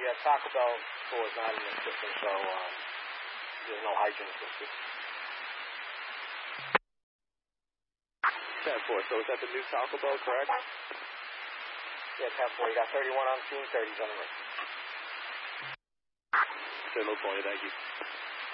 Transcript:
Yeah, Taco Bell store is not in the system, so there's no hygiene system. 10-4, so is that the new Taco Bell, correct? Yeah, 10-4. You got 31 on the team, 30's on the list. Okay, low 20, thank you.